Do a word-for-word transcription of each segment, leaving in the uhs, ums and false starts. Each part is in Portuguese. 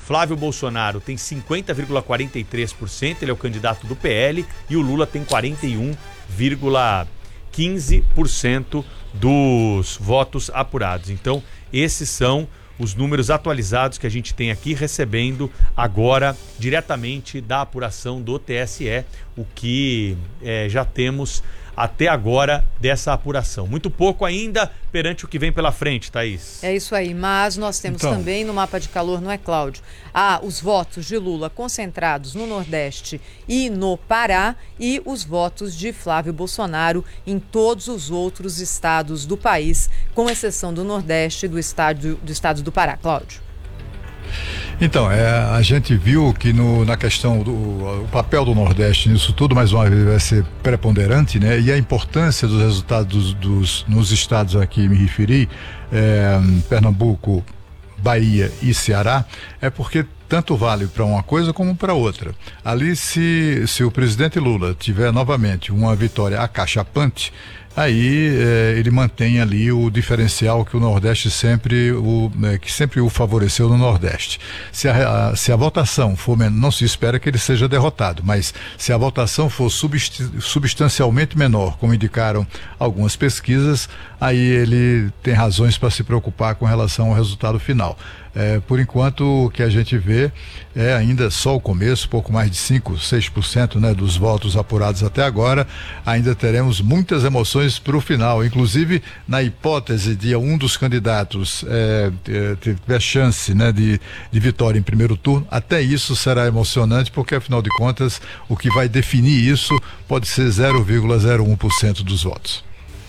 Flávio Bolsonaro tem cinquenta vírgula quarenta e três por cento, ele é o candidato do P L, e o Lula tem quarenta e um vírgula quinze por cento dos votos apurados. Então, esses são os números atualizados que a gente tem aqui, recebendo agora diretamente da apuração do T S E, o que é, já temos até agora dessa apuração. Muito pouco ainda perante o que vem pela frente, Thaís. É isso aí, mas nós temos então também no mapa de calor, não é, Cláudio? Ah, os votos de Lula concentrados no Nordeste e no Pará, e os votos de Flávio Bolsonaro em todos os outros estados do país, com exceção do Nordeste e do estado do, estado do Pará. Cláudio. Então, é, a gente viu que no, na questão do o papel do Nordeste nisso tudo, mais uma vez, vai ser preponderante, né? E a importância dos resultados dos, dos, nos estados a que me referi, é, Pernambuco, Bahia e Ceará, é porque tanto vale para uma coisa como para outra. Ali, se, se o presidente Lula tiver novamente uma vitória acachapante, aí eh, ele mantém ali o diferencial que o Nordeste sempre o, eh, que sempre o favoreceu no Nordeste. Se a, a, se a votação for, não se espera que ele seja derrotado, mas se a votação for substancialmente menor, como indicaram algumas pesquisas, aí ele tem razões para se preocupar com relação ao resultado final. É, por enquanto, o que a gente vê é ainda só o começo, pouco mais de cinco, seis por cento, né, dos votos apurados até agora. Ainda teremos muitas emoções para o final, inclusive na hipótese de um dos candidatos é, é, tiver chance, né, de, de vitória em primeiro turno. Até isso será emocionante, porque afinal de contas o que vai definir isso pode ser zero vírgula zero um por cento dos votos.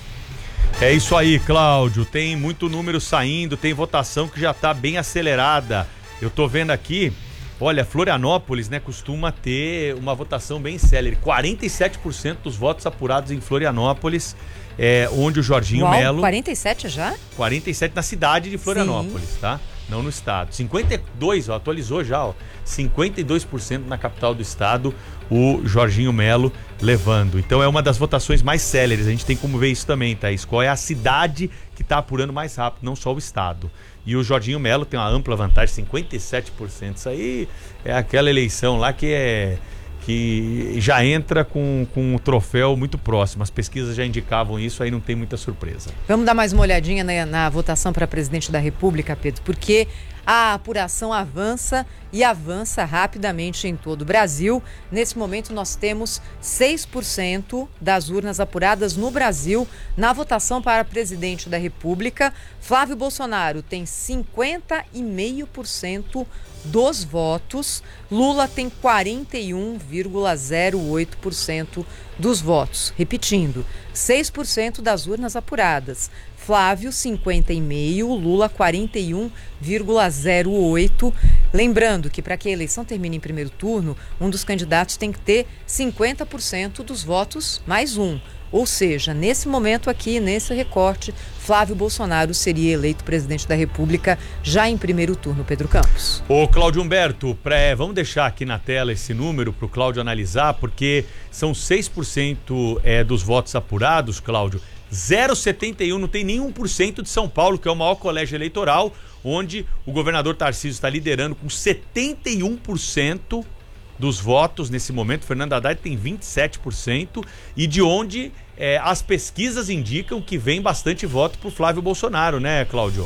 É isso aí, Cláudio, tem muito número saindo, tem votação que já está bem acelerada. Eu tô vendo aqui, olha, Florianópolis, né, costuma ter uma votação bem célere, quarenta e sete por cento dos votos apurados em Florianópolis, é, onde o Jorginho Melo... quarenta e sete já? quarenta e sete na cidade de Florianópolis, sim, tá? Não no estado. cinquenta e dois, ó, atualizou já, ó, cinquenta e dois por cento na capital do estado, o Jorginho Melo levando. Então é uma das votações mais céleres, a gente tem como ver isso também, Thaís, qual é a cidade que está apurando mais rápido, não só o estado. E o Jorginho Melo tem uma ampla vantagem, cinquenta e sete por cento. Isso aí é aquela eleição lá que é... que já entra com, com um troféu muito próximo. As pesquisas já indicavam isso, aí não tem muita surpresa. Vamos dar mais uma olhadinha na, na votação para presidente da República, Pedro, porque a apuração avança e avança rapidamente em todo o Brasil. Nesse momento nós temos seis por cento das urnas apuradas no Brasil na votação para presidente da República. Flávio Bolsonaro tem cinquenta vírgula cinco por cento dos votos, Lula tem quarenta e um vírgula zero oito por cento dos votos. Repetindo, seis por cento das urnas apuradas. Flávio, cinquenta vírgula cinco por cento, Lula, quarenta e um vírgula zero oito por cento. Lembrando que para que a eleição termine em primeiro turno, um dos candidatos tem que ter cinquenta por cento dos votos mais um. Ou seja, nesse momento aqui, nesse recorte, Flávio Bolsonaro seria eleito presidente da República já em primeiro turno, Pedro Campos. Ô Cláudio Humberto, pré, vamos deixar aqui na tela esse número para o Cláudio analisar, porque são seis por cento é, dos votos apurados, Cláudio, zero vírgula setenta e um por cento, não tem nem um por cento de São Paulo, que é o maior colégio eleitoral, onde o governador Tarcísio está liderando com setenta e um por cento dos votos nesse momento. Fernando Haddad tem vinte e sete por cento, e de onde é, as pesquisas indicam que vem bastante voto para o Flávio Bolsonaro, né, Cláudio?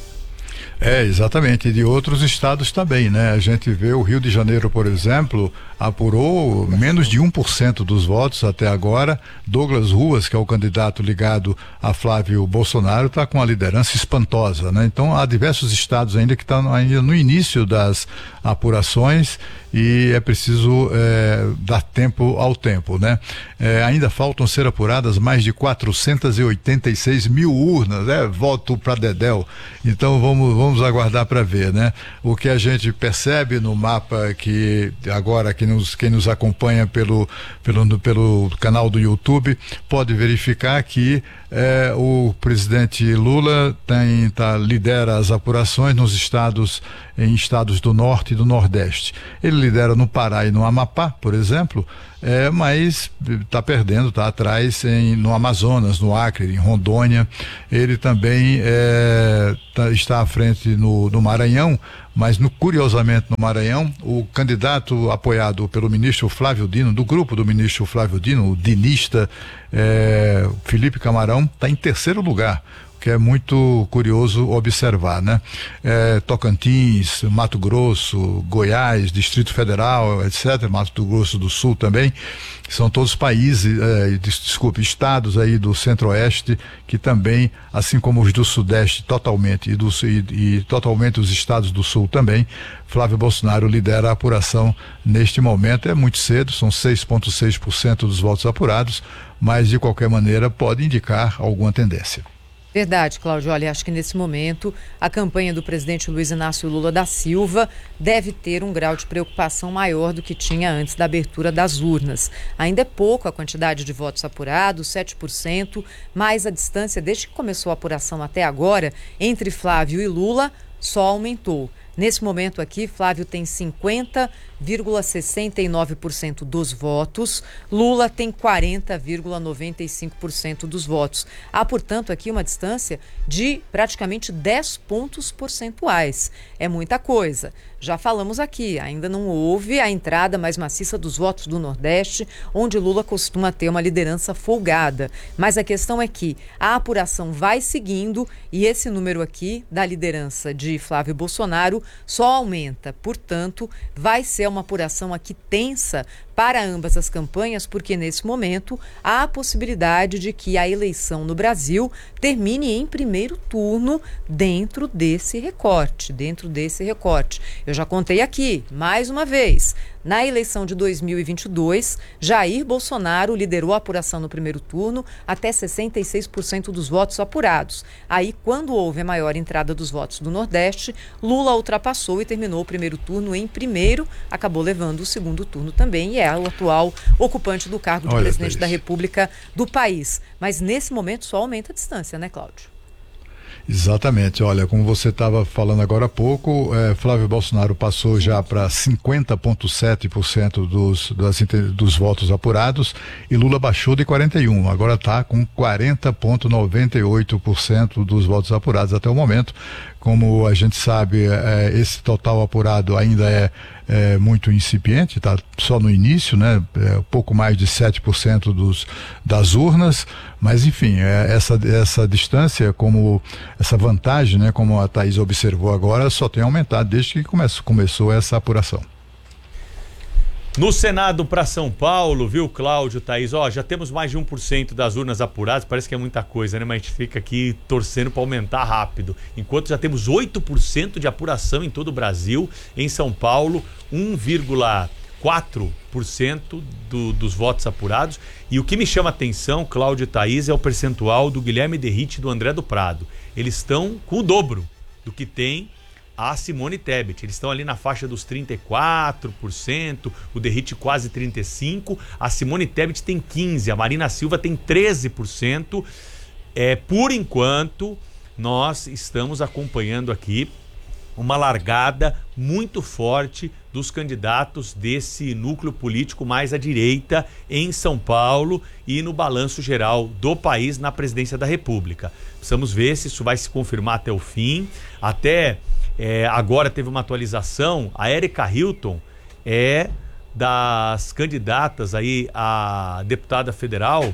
É, exatamente, e de outros estados também, né? A gente vê o Rio de Janeiro, por exemplo, apurou menos de um por cento dos votos até agora. Douglas Ruas, que é o candidato ligado a Flávio Bolsonaro, está com uma liderança espantosa, né? Então há diversos estados ainda que estão ainda no início das apurações, e é preciso é, dar tempo ao tempo, né? É, ainda faltam ser apuradas mais de quatrocentas e oitenta e seis mil urnas, né? Voto para Dedéu. Então vamos, vamos aguardar para ver, né? O que a gente percebe no mapa, que agora que nos, quem nos acompanha pelo, pelo, pelo canal do YouTube pode verificar que é, o presidente Lula tem, tá, lidera as apurações nos estados em estados do Norte e do Nordeste. Ele lidera no Pará e no Amapá, por exemplo, é, mas está perdendo, está atrás em, no Amazonas, no Acre, em Rondônia. Ele também é, tá, está à frente no, no Maranhão, mas no, curiosamente no Maranhão, o candidato apoiado pelo ministro Flávio Dino, do grupo do ministro Flávio Dino, o dinista é, Felipe Camarão, está em terceiro lugar, que é muito curioso observar, né? É, Tocantins, Mato Grosso, Goiás, Distrito Federal, etcétera, Mato Grosso do Sul também, são todos países, é, desculpe, estados aí do Centro-Oeste que também, assim como os do Sudeste totalmente e, do, e, e totalmente os estados do Sul também, Flávio Bolsonaro lidera a apuração neste momento. É muito cedo, são seis vírgula seis por cento dos votos apurados, mas de qualquer maneira pode indicar alguma tendência. Verdade, Cláudio. Olha, acho que nesse momento a campanha do presidente Luiz Inácio Lula da Silva deve ter um grau de preocupação maior do que tinha antes da abertura das urnas. Ainda é pouco a quantidade de votos apurados, sete por cento, mas a distância desde que começou a apuração até agora entre Flávio e Lula só aumentou. Nesse momento aqui, Flávio tem cinquenta vírgula sessenta e nove por cento dos votos, Lula tem quarenta vírgula noventa e cinco por cento dos votos. Há, portanto, aqui uma distância de praticamente dez pontos percentuais. É muita coisa. Já falamos aqui, ainda não houve a entrada mais maciça dos votos do Nordeste, onde Lula costuma ter uma liderança folgada. Mas a questão é que a apuração vai seguindo e esse número aqui da liderança de Flávio Bolsonaro só aumenta. Portanto, vai ser uma apuração aqui tensa para ambas as campanhas, porque nesse momento há a possibilidade de que a eleição no Brasil termine em primeiro turno dentro desse recorte, dentro desse recorte. Eu já contei aqui, mais uma vez, na eleição de dois mil e vinte e dois, Jair Bolsonaro liderou a apuração no primeiro turno até sessenta e seis por cento dos votos apurados. Aí, quando houve a maior entrada dos votos do Nordeste, Lula ultrapassou e terminou o primeiro turno em primeiro, acabou levando o segundo turno também e é o atual ocupante do cargo de Olha, presidente da República do país. Mas nesse momento só aumenta a distância, né, Cláudio? Exatamente, olha, como você estava falando agora há pouco, é, Flávio Bolsonaro passou já para cinquenta vírgula sete por cento dos, das, dos votos apurados e Lula baixou de quarenta e um por cento, agora está com quarenta vírgula noventa e oito por cento dos votos apurados até o momento. Como a gente sabe, é, esse total apurado ainda é, é muito incipiente, está só no início, né? É, pouco mais de sete por cento dos, das urnas, mas enfim, é, essa, essa distância, como essa vantagem, né, como a Thaís observou agora, só tem aumentado desde que come, começou essa apuração. No Senado para São Paulo, viu, Cláudio, Thaís, ó, já temos mais de um por cento das urnas apuradas, parece que é muita coisa, né, mas a gente fica aqui torcendo para aumentar rápido, enquanto já temos oito por cento de apuração em todo o Brasil, em São Paulo, um vírgula quatro por cento do, dos votos apurados, e o que me chama a atenção, Cláudio e Thaís, é o percentual do Guilherme Derrite e do André do Prado. Eles estão com o dobro do que tem a Simone Tebet. Eles estão ali na faixa dos trinta e quatro por cento, o Derrite quase trinta e cinco por cento, a Simone Tebet tem quinze por cento, a Marina Silva tem treze por cento. É, por enquanto, nós estamos acompanhando aqui uma largada muito forte dos candidatos desse núcleo político mais à direita em São Paulo e no balanço geral do país na presidência da República. Precisamos ver se isso vai se confirmar até o fim. Até é, agora teve uma atualização, a Érica Hilton é das candidatas aí a deputada federal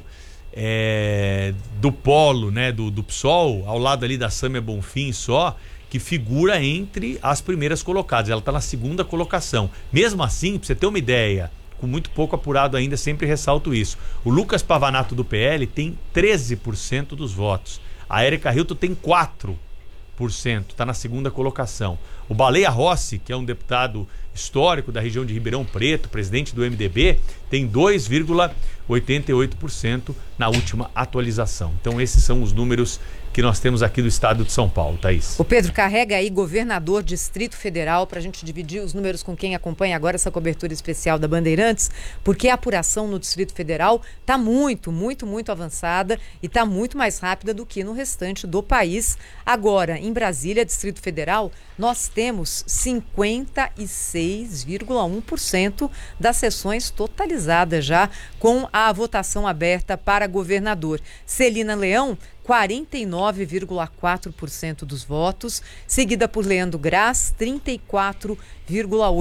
é, do Polo, né, do, do P SOL, ao lado ali da Sâmia Bonfim só, que figura entre as primeiras colocadas. Ela está na segunda colocação. Mesmo assim, para você ter uma ideia, com muito pouco apurado ainda, sempre ressalto isso, o Lucas Pavanato do P L tem treze por cento dos votos. A Érica Hilton tem quatro por cento, está na segunda colocação. O Baleia Rossi, que é um deputado histórico da região de Ribeirão Preto, presidente do M D B, tem dois vírgula oitenta e oito por cento na última atualização. Então esses são os números que nós temos aqui do estado de São Paulo, Thaís. O Pedro, carrega aí governador Distrito Federal para a gente dividir os números com quem acompanha agora essa cobertura especial da Bandeirantes, porque a apuração no Distrito Federal está muito, muito, muito avançada e está muito mais rápida do que no restante do país. Agora, em Brasília, Distrito Federal, nós temos cinquenta e seis vírgula um por cento das sessões totalizadas já com a votação aberta para governador. Celina Leão, quarenta e nove vírgula quatro por cento dos votos, seguida por Leandro Graz, trinta e quatro vírgula oito por cento.